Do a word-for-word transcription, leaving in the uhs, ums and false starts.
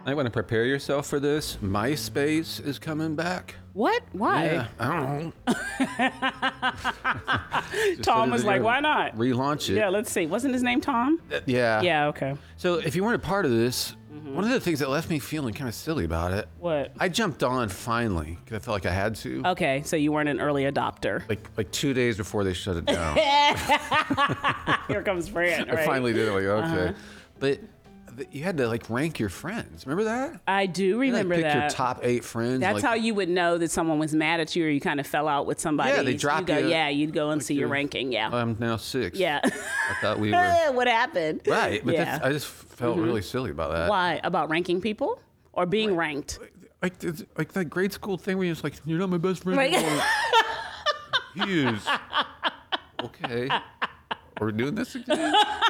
I want to prepare yourself for this. MySpace is coming back. What? Why? Yeah, I don't know. Tom was like, why not? Relaunch it. Yeah, let's see. Wasn't his name Tom? Uh, yeah. Yeah, okay. So if you weren't a part of this, Mm-hmm. one of the things that left me feeling kind of silly about it. What? I jumped on finally because I felt like I had to. Okay, so you weren't an early adopter. Like like two days before they shut it down. Here comes Fran, right? I finally did it. Like okay, Uh-huh. but th- you had to like rank your friends. Remember that? I do remember you, like, pick that. your top eight friends. That's like, how you would know that someone was mad at you or you kind of fell out with somebody. Yeah, they drop you. Go, you- yeah, you'd go and like see your you're- ranking. Yeah. I'm now six. yeah. I thought we were What happened? right, but yeah. that's, I just felt really silly about that. Why? About ranking people or being ranked? Like it's like that grade school thing where you're just like, you're not my best friend Right. anymore. He is. Okay. Are we doing this again?